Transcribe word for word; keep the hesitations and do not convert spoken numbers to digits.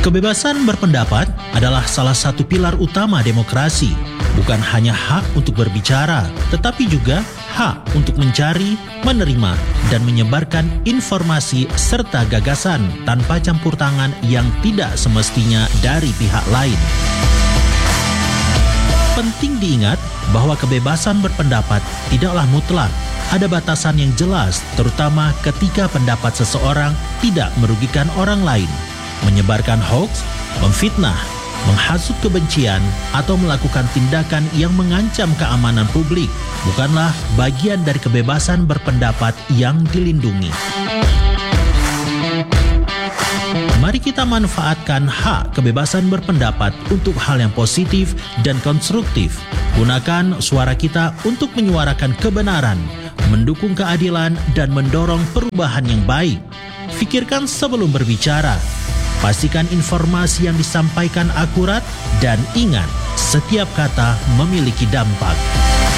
Kebebasan berpendapat adalah salah satu pilar utama demokrasi. Bukan hanya hak untuk berbicara, tetapi juga hak untuk mencari, menerima, dan menyebarkan informasi serta gagasan tanpa campur tangan yang tidak semestinya dari pihak lain. Penting diingat bahwa kebebasan berpendapat tidaklah mutlak. Ada batasan yang jelas, terutama ketika pendapat seseorang tidak merugikan orang lain. Menyebarkan hoaks, memfitnah, menghasut kebencian, atau melakukan tindakan yang mengancam keamanan publik bukanlah bagian dari kebebasan berpendapat yang dilindungi. Mari kita manfaatkan hak kebebasan berpendapat untuk hal yang positif dan konstruktif. Gunakan suara kita untuk menyuarakan kebenaran, mendukung keadilan, dan mendorong perubahan yang baik. Pikirkan sebelum berbicara. Pastikan informasi yang disampaikan akurat dan ingat, setiap kata memiliki dampak.